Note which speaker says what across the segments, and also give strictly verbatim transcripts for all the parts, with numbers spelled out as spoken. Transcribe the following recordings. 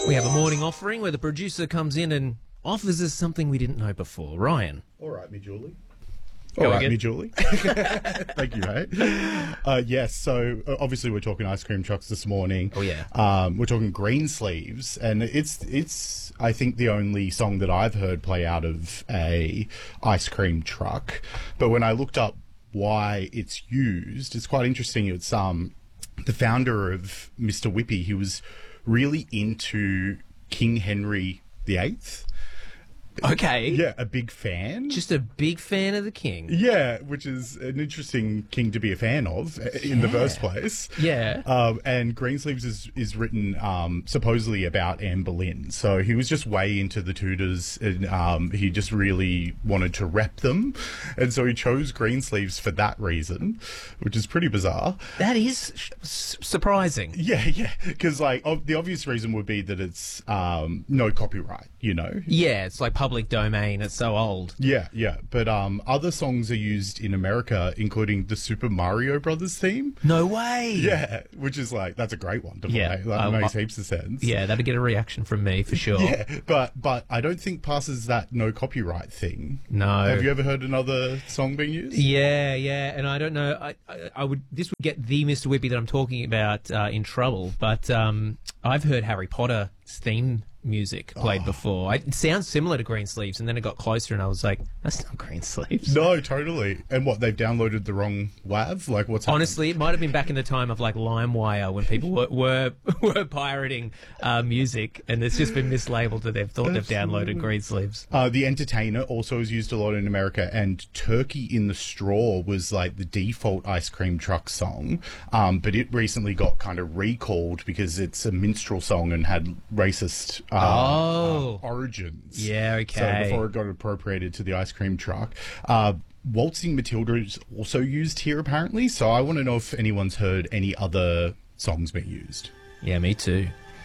Speaker 1: We have a morning offering where the producer comes in and offers us something we didn't know before. Ryan.
Speaker 2: All right, me, Julie.
Speaker 1: Go
Speaker 2: All right,
Speaker 1: again.
Speaker 2: me, Julie. Thank you, mate. Uh, yes, so uh, obviously we're talking ice cream trucks this morning.
Speaker 1: Oh, yeah.
Speaker 2: Um, we're talking Green Sleeves, and it's it's I think the only song that I've heard play out of a ice cream truck. But when I looked up why it's used, it's quite interesting. It's um the founder of Mister Whippy. He was really into King Henry the Eighth.
Speaker 1: Okay.
Speaker 2: Yeah, a big fan.
Speaker 1: Just a big fan of the king.
Speaker 2: Yeah, which is an interesting king to be a fan of in the first place.
Speaker 1: Yeah.
Speaker 2: Um, and Greensleeves is, is written um, supposedly about Anne Boleyn. So he was just way into the Tudors and um, he just really wanted to rep them. And so he chose Greensleeves for that reason, which is pretty bizarre.
Speaker 1: That is sh- s- surprising.
Speaker 2: Yeah, yeah. Because like ob- the obvious reason would be that it's um, no copyright, you know?
Speaker 1: Yeah, it's like public domain. It's so old.
Speaker 2: Yeah, yeah. But um, other songs are used in America, including the Super Mario Brothers theme.
Speaker 1: No way.
Speaker 2: Yeah, which is like, that's a great one to play.
Speaker 1: Yeah,
Speaker 2: That
Speaker 1: I-
Speaker 2: makes
Speaker 1: I-
Speaker 2: heaps of sense.
Speaker 1: Yeah, that'd get a reaction from me for sure.
Speaker 2: Yeah, but but I don't think passes that no copyright thing.
Speaker 1: No.
Speaker 2: Have you ever heard another song being used?
Speaker 1: Yeah, yeah, and I don't know. I, I, I would. This would get the Mister Whippy that I'm talking about uh, in trouble. But um, I've heard Harry Potter's theme music played
Speaker 2: Oh.
Speaker 1: before. I, it sounds similar to Greensleeves, and then it got closer, and I was like, "That's not Greensleeves."
Speaker 2: No, totally. And what, they've downloaded the wrong W A V? Like, what's happened?
Speaker 1: Honestly, it might have been back in the time of like LimeWire when people were were, were pirating uh, music, and it's just been mislabeled that they've thought they've downloaded Greensleeves.
Speaker 2: Uh, the Entertainer also is used a lot in America, and Turkey in the Straw was like the default ice cream truck song, um, but it recently got kind of recalled because it's a minstrel song and had racist uh,
Speaker 1: Oh.
Speaker 2: uh, origins.
Speaker 1: Yeah, okay.
Speaker 2: So before it got appropriated to the ice cream truck. Uh, Waltzing Matilda is also used here apparently, so I want to know if anyone's heard any other songs being used.
Speaker 1: Yeah, me too.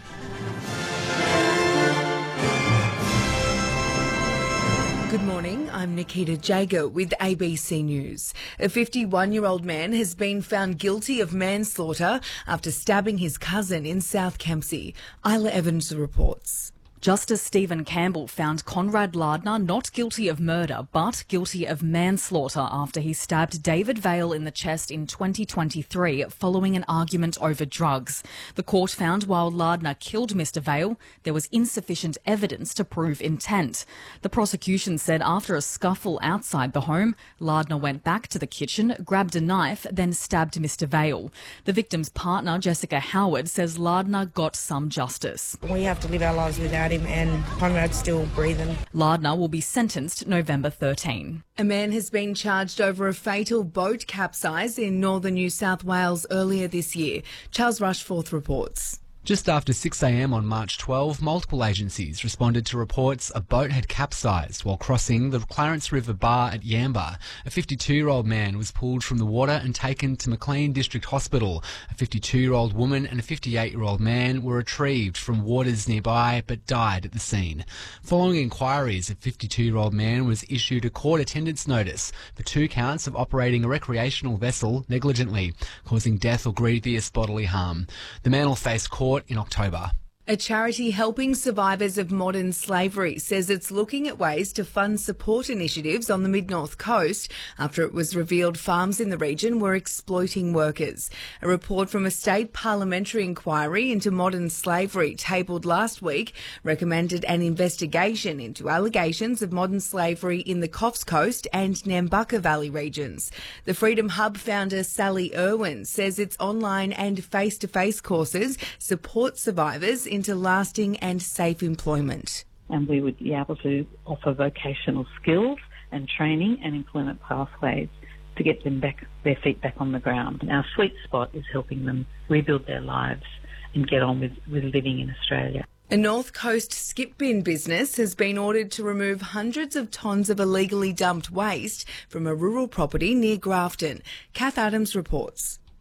Speaker 3: Good morning, I'm Nikita Jager with A B C News. A fifty-one-year-old man has been found guilty of manslaughter after stabbing his cousin in South Kempsey. Isla Evans reports.
Speaker 4: Justice Stephen Campbell found Conrad Lardner not guilty of murder, but guilty of manslaughter after he stabbed David Vale in the chest in twenty twenty-three following an argument over drugs. The court found while Lardner killed Mister Vale, there was insufficient evidence to prove intent. The prosecution said after a scuffle outside the home, Lardner went back to the kitchen, grabbed a knife, then stabbed Mister Vale. The victim's partner, Jessica Howard, says Lardner got some justice.
Speaker 5: We have to live our lives without him, and Conrad's still breathing.
Speaker 4: Lardner will be sentenced November thirteenth.
Speaker 3: A man has been charged over a fatal boat capsize in northern New South Wales earlier this year. Charles Rushforth reports.
Speaker 6: Just after six a m on March twelfth, multiple agencies responded to reports a boat had capsized while crossing the Clarence River Bar at Yamba. A fifty-two-year-old man was pulled from the water and taken to Maclean District Hospital. A fifty-two-year-old woman and a fifty-eight-year-old man were retrieved from waters nearby but died at the scene. Following inquiries, a fifty-two-year-old man was issued a court attendance notice for two counts of operating a recreational vessel negligently, causing death or grievous bodily harm. The man will face court in October.
Speaker 3: A charity helping survivors of modern slavery says it's looking at ways to fund support initiatives on the Mid-North Coast after it was revealed farms in the region were exploiting workers. A report from a state parliamentary inquiry into modern slavery tabled last week recommended an investigation into allegations of modern slavery in the Coffs Coast and Nambucca Valley regions. The Freedom Hub founder Sally Irwin says its online and face-to-face courses support survivors into lasting and safe employment.
Speaker 7: And we would be able to offer vocational skills and training and employment pathways to get them back, their feet back on the ground. And our sweet spot is helping them rebuild their lives and get on with, with living in Australia.
Speaker 3: A North Coast skip bin business has been ordered to remove hundreds of tonnes of illegally dumped waste from a rural property near Grafton. Kath Adams reports.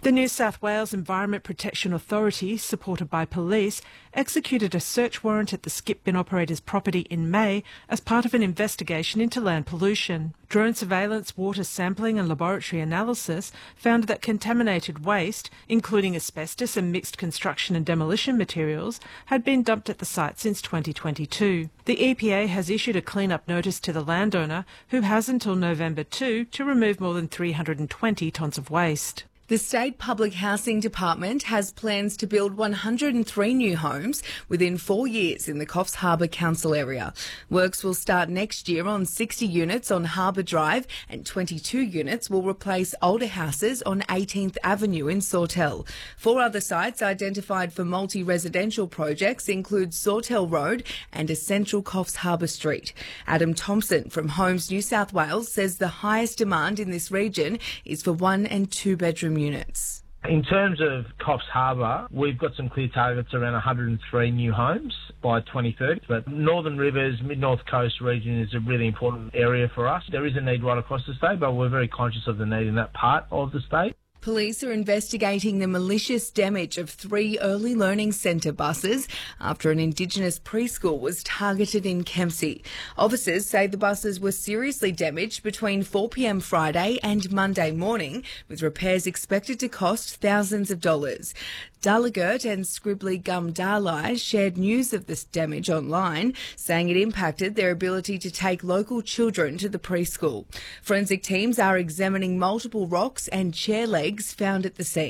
Speaker 8: The New South Wales Environment Protection Authority, supported by police, executed a search warrant at the skip bin operator's property in May as part of an investigation into land pollution. Drone surveillance, water sampling and laboratory analysis found that contaminated waste, including asbestos and mixed construction and demolition materials, had been dumped at the site since twenty twenty-two. The E P A has issued a clean-up notice to the landowner, who has until November second to remove more than three hundred twenty tonnes of waste.
Speaker 3: The State Public Housing Department has plans to build one hundred three new homes within four years in the Coffs Harbour Council area. Works will start next year on sixty units on Harbour Drive, and twenty-two units will replace older houses on eighteenth Avenue in Sawtell. Four other sites identified for multi-residential projects include Sawtell Road and a central Coffs Harbour Street. Adam Thompson from Homes New South Wales says the highest demand in this region is for one and two bedroom units.
Speaker 9: In terms of Coffs Harbour, we've got some clear targets around one hundred three new homes by twenty thirty, but Northern Rivers, Mid-North Coast region is a really important area for us. There is a need right across the state, but we're very conscious of the need in that part of the state.
Speaker 3: Police are investigating the malicious damage of three early learning centre buses after an Indigenous preschool was targeted in Kempsey. Officers say the buses were seriously damaged between four p m Friday and Monday morning, with repairs expected to cost thousands of dollars. Dalagurt and Scribbly Gum Dalai shared news of this damage online, saying it impacted their ability to take local children to the preschool. Forensic teams are examining multiple rocks and chair legs found at the scene.